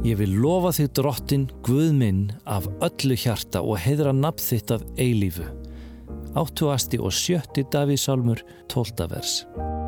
Ég vil lofa þig Drottinn, Guð minn, af öllu hjarta og heiðra nafn þitt að eilífu. 87. Davíðssálmur, 12. vers.